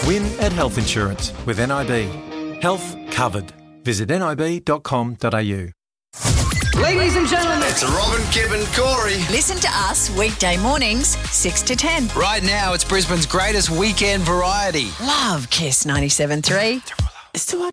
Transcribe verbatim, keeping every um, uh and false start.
Win at Health Insurance with N I B. Health covered. Visit nib dot com dot a u. Ladies and gentlemen, it's Robin, Kib and Corey. Listen to us weekday mornings, six to ten. Right now, it's Brisbane's greatest weekend variety. Love Kiss ninety-seven point three. it's too hot.